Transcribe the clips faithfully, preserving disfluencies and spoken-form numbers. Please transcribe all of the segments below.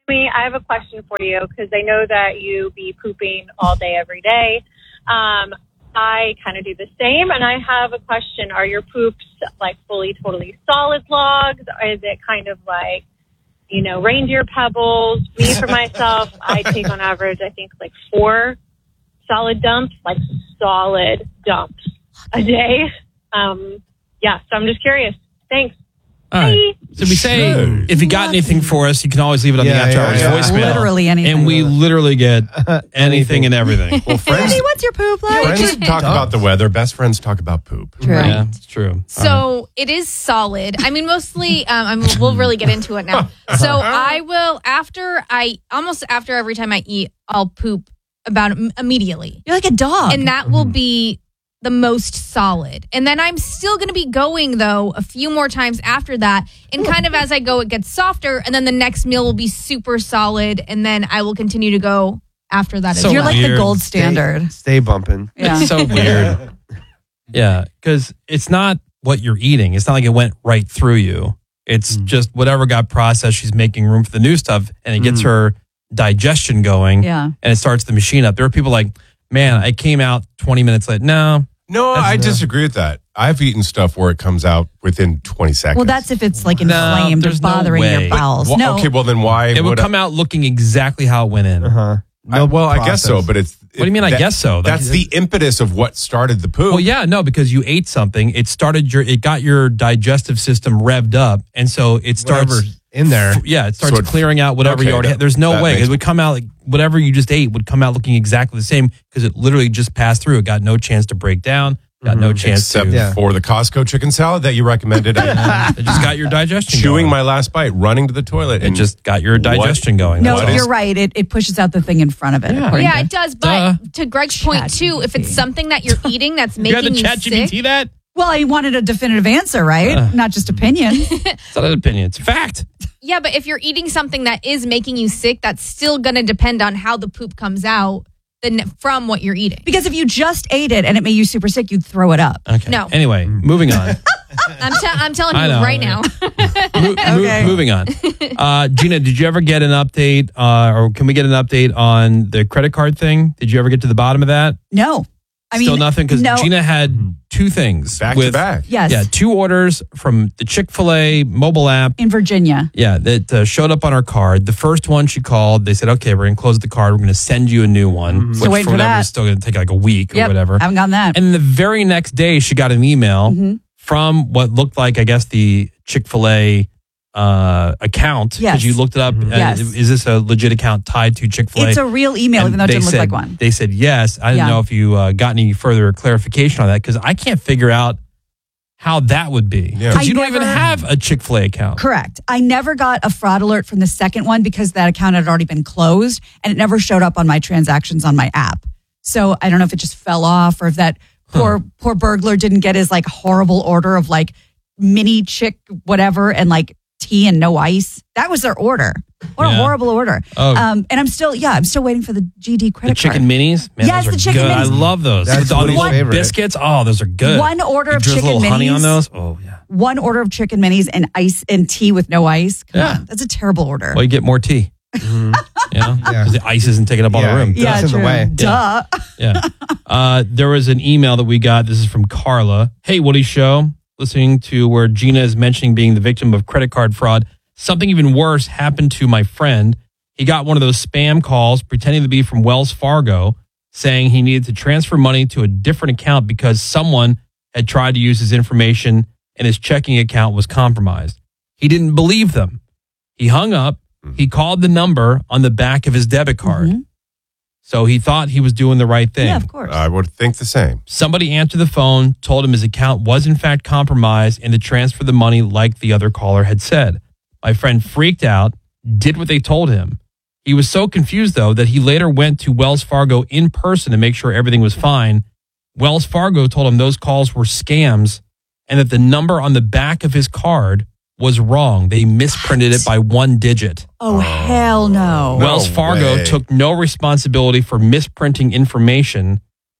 Me, I have a question for you because I know that you be pooping all day, every day. Um, I kind of do the same, and I have a question. Are your poops like fully, totally solid logs? Or is it kind of like, you know, reindeer pebbles? Me, for myself, I take on average, I think, like four solid dumps, like solid dumps a day. Um, yeah, so I'm just curious. Thanks. All right. So we say, sure. If you got anything for us, you can always leave it on Yeah, the after hours yeah, yeah. voicemail. Literally anything. And we literally get anything and everything. Well, friends, Hey, what's your poop like? friends talk about the weather. Best friends talk about poop. True. Yeah, it's true. So it is solid. I mean, mostly, um, I mean, we'll really get into it now. So I will, after I, almost after every time I eat, I'll poop about im- immediately. You're like a dog. And that will be the most solid. And then I'm still going to be going, though, a few more times after that. And kind of as I go, it gets softer. And then the next meal will be super solid. And then I will continue to go after that So as You're well. like the weird. gold standard. Stay, stay bumping. Yeah. It's so weird. Yeah, because it's not what you're eating. It's not like it went right through you. It's Mm. just whatever got processed. She's making room for the new stuff, and it gets Mm. her digestion going. Yeah. And it starts the machine up. There are people like, man, I came out twenty minutes late. No, No, That's I no. disagree with that. I've eaten stuff where it comes out within twenty seconds. Well, that's if it's like No, inflamed or there's no bothering way. your bowels. Well, no. okay, well then why it would would come out looking exactly how it went in. Uh-huh. I, well, I guess so, but it's. What do you mean, I guess so? Like, That's the impetus of what started the poop. Well, yeah, no, because you ate something. It started your, it got your digestive system revved up, and so it starts Whatever's in there. Yeah, it starts So it- clearing out whatever okay, you already that- had. There's no that way makes- it would come out like whatever you just ate would come out looking exactly the same because it literally just passed through. It got no chance to break down. Got no chance Except to. yeah. for the Costco chicken salad that you recommended. It just got your digestion Chewing going. my last bite, running to the toilet. It and just got your digestion going. No, That's What all. you're is- right. It, it pushes out the thing in front of it. Yeah. according Yeah, to- it does. But Duh. to Greg's point, too, if it's something that you're eating that's You had making the you chat sick. G P T that? Well, I wanted a definitive answer, right? Uh. Not just opinion. It's not an opinion. It's a fact. Yeah, but if you're eating something that is making you sick, that's still going to depend on how the poop comes out than from what you're eating. Because if you just ate it and it made you super sick, you'd throw it up. Okay. No. Anyway, moving on. I'm, te- I'm telling you I know, right yeah. now. Mo- mo- Okay. moving on. Uh, Gina, did you ever get an update, uh, or can we get an update on the credit card thing? Did you ever get to the bottom of that? No. I mean, Still nothing? Because no. Gina had two things. back with, to back. Yes. Yeah, two orders from the Chick-fil-A mobile app. In Virginia. Yeah, that uh, showed up on our card. The first one she called, they said, okay, we're going to close the card. We're going to send you a new one. Still Which waiting for for whatever that. is still going to take like a week Yep. or whatever. Haven't gotten that. And the very next day, she got an email Mm-hmm. from what looked like, I guess, the Chick-fil-A uh, account. Yes. Because you looked it up. Uh, Yes. Is this a legit account tied to Chick-fil-A? It's a real email, And even though it they didn't look said- like one. They said yes. I didn't Yeah. know if you uh, got any further clarification on that because I can't figure out how that would be. Yeah. Because I you don't even never- have a Chick-fil-A account. Correct. I never got a fraud alert from the second one because that account had already been closed and it never showed up on my transactions on my app. So I don't know if it just fell off or if that poor poor burglar didn't get his like horrible order of like mini chick whatever and like tea and no ice. That was their order. What a Yeah. horrible order. Oh. Um, and I'm still yeah, I'm still waiting for the G D The credit chicken card. minis? Man, Yes, those are the chicken good. minis. I love those. That's With all these Woody's favorite. biscuits. Oh, those are good. One order You of drizzle a chicken little honey minis. on those. Oh, yeah. One order of chicken minis and ice and tea with no ice. Come Yeah. on, that's a terrible order. Well, you get more tea. You know? Yeah. Because the ice isn't taking up all Yeah. the room. Yeah. That's in the true. way. Duh. Yeah. Uh, there was an email that we got. This is from Carla. Hey, Woody Show. Listening to where Gina is mentioning being the victim of credit card fraud. Something even worse happened to my friend. He got one of those spam calls pretending to be from Wells Fargo saying he needed to transfer money to a different account because someone had tried to use his information and his checking account was compromised. He didn't believe them. He hung up. He called the number on the back of his debit card. Mhm. So he thought he was doing the right thing. Yeah, of course. I would think the same. Somebody answered the phone, told him his account was in fact compromised and to transfer the money like the other caller had said. My friend freaked out, did what they told him. He was so confused, though, that he later went to Wells Fargo in person to make sure everything was fine. Wells Fargo told him those calls were scams and that the number on the back of his card was wrong. They misprinted it by one digit. Oh, hell no. Wells Fargo way. took no responsibility for misprinting information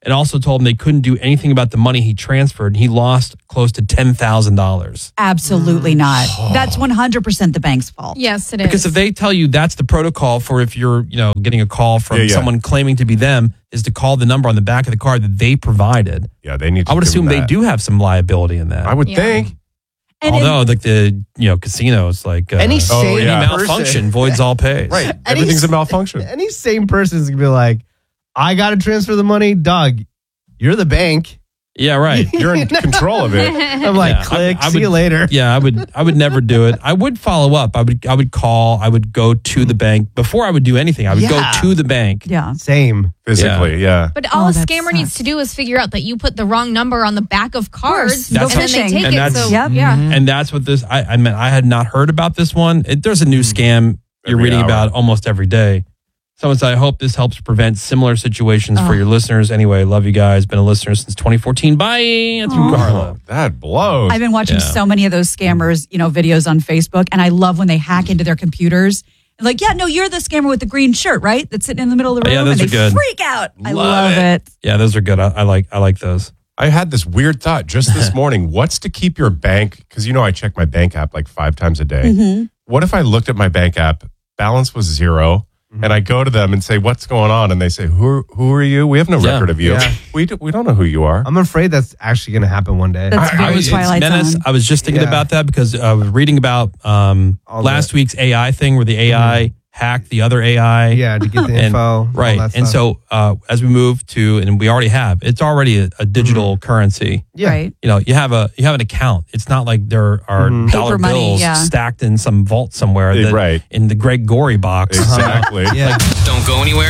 and also told him they couldn't do anything about the money he transferred. And he lost close to ten thousand dollars. Absolutely not. That's one hundred percent the bank's fault. Yes, it is. Because if they tell you that's the protocol for if you're, you know, getting a call from Yeah, yeah. someone claiming to be them, is to call the number on the back of the card that they provided. Yeah, they need to I would give assume them they that. do have some liability in that. I would Yeah. think. And Although, like the you know casinos, like uh, Any Oh, sane yeah. any person, malfunction voids all pays. Right. Any- Everything's a malfunction. Any sane person is gonna be like, I gotta transfer the money, Doug. You're the bank. Yeah, right. You're in control of it. I'm like, Yeah, I- click. I see would- you later. Yeah, I would. I would never do it. I would follow up. I would. I would call. I would go to the bank before I would do anything. I would Yeah. go to the bank. Yeah. Same. Physically, yeah. But all Oh, a that scammer needs sucks. to do is figure out that you put the wrong number on the back of cards, That's and then they phishing. take And it. that's- So Yep. yeah, And that's what this. I. I mean, I had not heard about this one. It, there's a new scam you're Every reading hour. about almost every day. Someone said, "I hope this helps prevent similar situations for Oh. your listeners." Anyway, love you guys. Been a listener since twenty fourteen. Bye. That's from Carla. Oh, that blows. I've been watching Yeah. so many of those scammers, you know, videos on Facebook, and I love when they hack into their computers. Like, yeah, no, you're the scammer with the green shirt, right? That's sitting in the middle of the Oh, room, yeah, those and are they good. freak out. I Love love it. it. Yeah, those are good. I, I like. I like those. I had this weird thought just this morning. What's to keep your bank? Because you know I check my bank app like five times a day. Mm-hmm. What if I looked at my bank app, balance was zero, and I go to them and say, "What's going on?" And they say, "Who who are you? We have no Yeah. record of you. Yeah. We do, we don't know who you are." I'm afraid that's actually gonna happen one day. That's I- I very was, Twilight it's menace. Zone. I was just thinking Yeah. about that because I was reading about um, All last the- week's A I thing where the A I hacked the other A I. yeah, to get the And, info. all right. that And stuff. so uh, as we move to, and we already have, it's already a, a digital currency. yeah. Right. You know, you have a you have an account. It's not like there are Mhm. dollar Paper money, bills yeah. stacked in some vault somewhere. Yeah, that- right. In the Greg Gorey box. Exactly. Yeah. Don't go anywhere.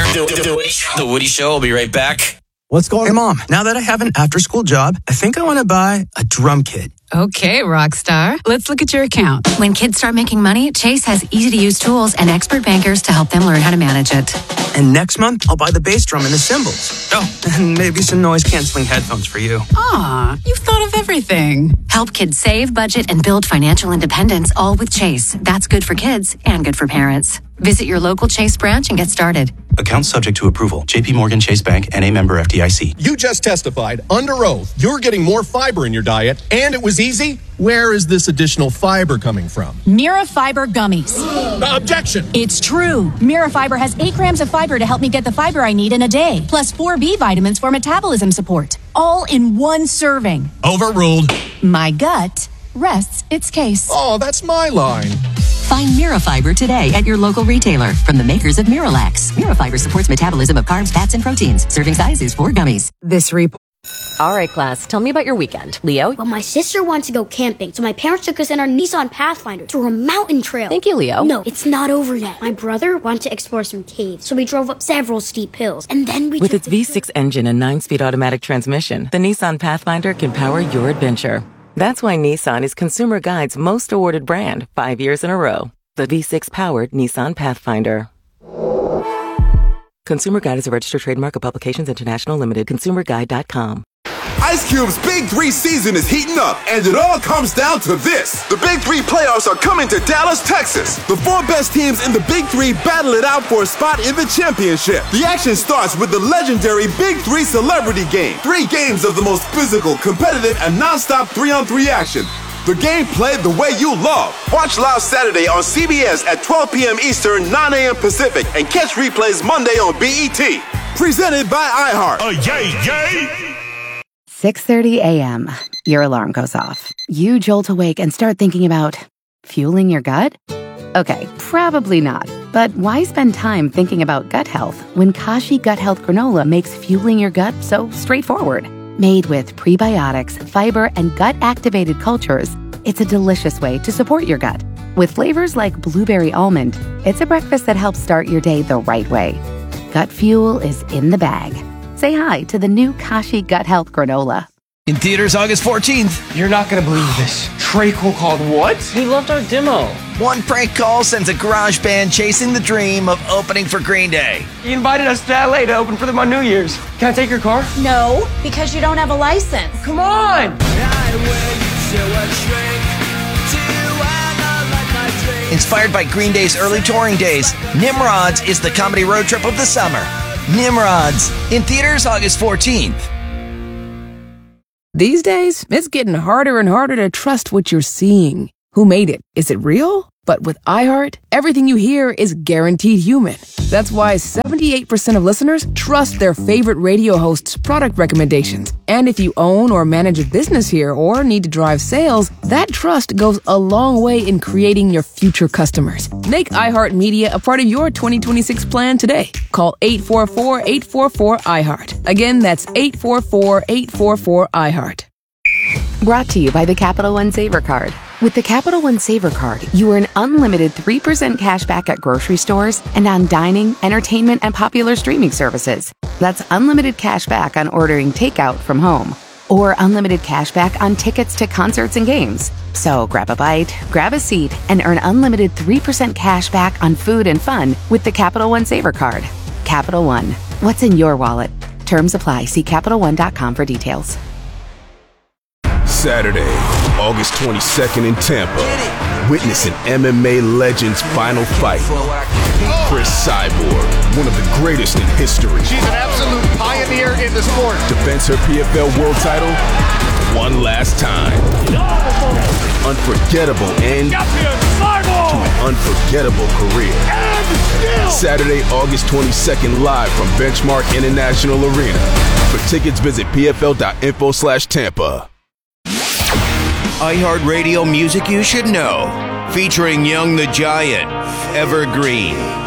The Woody Show will be right back. What's going on? Hey, Mom, now that I have an after school job, I think I want to buy a drum kit. Okay, Rockstar. Let's look at your account. When kids start making money, Chase has easy-to-use tools and expert bankers to help them learn how to manage it. And next month, I'll buy the bass drum and the cymbals. Oh, and maybe some noise-canceling headphones for you. Aw, you've thought of everything. Help kids save, budget, and build financial independence, all with Chase. That's good for kids and good for parents. Visit your local Chase branch and get started. Account subject to approval. J P Morgan Chase Bank and a member F D I C. You just testified under oath you're getting more fiber in your diet, and it was easy. Where is this additional fiber coming from? Mira Fiber Gummies. Uh, objection! It's true. Mira Fiber has eight grams of fiber to help me get the fiber I need in a day, plus four B vitamins for metabolism support. All in one serving. Overruled. My gut rests its case. Oh, that's my line. Find Mirafiber today at your local retailer from the makers of Miralax. Mirafiber supports metabolism of carbs, fats, and proteins. Serving size is four gummies. This report. All right, class. Tell me about your weekend. Leo? Well, my sister wanted to go camping, so my parents took us in our Nissan Pathfinder to a mountain trail. Thank you, Leo. No, it's not over yet. My brother wanted to explore some caves, so we drove up several steep hills, and then we With took its V six engine and nine-speed automatic transmission, the Nissan Pathfinder can power your adventure. That's why Nissan is Consumer Guide's most awarded brand five years in a row. The V six-powered Nissan Pathfinder. Consumer Guide is a registered trademark of Publications International Limited. consumer guide dot com. Ice Cube's Big Three season is heating up, and it all comes down to this. The Big Three playoffs are coming to Dallas, Texas. The four best teams in the Big Three battle it out for a spot in the championship. The action starts with the legendary Big Three Celebrity Game. Three games of the most physical, competitive, and non-stop three-on-three action. The game played the way you love. Watch live Saturday on C B S at twelve p.m. Eastern, nine a.m. Pacific, and catch replays Monday on B E T. Presented by iHeart. Oh, yay, yay! six thirty a.m. Your alarm goes off. You jolt awake and start thinking about fueling your gut? Okay, probably not. But why spend time thinking about gut health when Kashi Gut Health Granola makes fueling your gut so straightforward? Made with prebiotics, fiber, and gut-activated cultures, it's a delicious way to support your gut. With flavors like blueberry almond, it's a breakfast that helps start your day the right way. Gut fuel is in the bag. Say hi to the new Kashi Gut Health Granola. In theaters August fourteenth. You're not going to believe this. Trey Cool called what? He loved our demo. One prank call sends a garage band chasing the dream of opening for Green Day. He invited us to L A to open for them on New Year's. Can I take your car? No, because you don't have a license. Come on! Inspired by Green Day's early touring days, Nimrods is the comedy road trip of the summer. Nimrods, in theaters August fourteenth. These days, it's getting harder and harder to trust what you're seeing. Who made it? Is it real? But with iHeart, everything you hear is guaranteed human. That's why seventy-eight percent of listeners trust their favorite radio host's product recommendations. And if you own or manage a business here or need to drive sales, that trust goes a long way in creating your future customers. Make iHeartMedia a part of your twenty twenty-six plan today. Call eight four four, eight four four, iHeart. Again, that's eight four four, eight four four, iHeart. Brought to you by the Capital One Saver Card. With the Capital One Saver Card, you earn unlimited three percent cash back at grocery stores and on dining, entertainment, and popular streaming services. That's unlimited cash back on ordering takeout from home, or unlimited cash back on tickets to concerts and games. So grab a bite, grab a seat, and earn unlimited three percent cash back on food and fun with the Capital One Saver Card. Capital One. What's in your wallet? Terms apply. See Capital One dot com for details. Saturday, August twenty-second in Tampa. Witness an M M A legend's final fight. Chris Cyborg, one of the greatest in history. She's an absolute pioneer in the sport. Defends her P F L world title one last time. Unforgettable end to an unforgettable career. Saturday, August twenty-second, live from Benchmark International Arena. For tickets, visit P F L dot info slash Tampa. iHeartRadio music you should know. Featuring Young the Giant, Evergreen,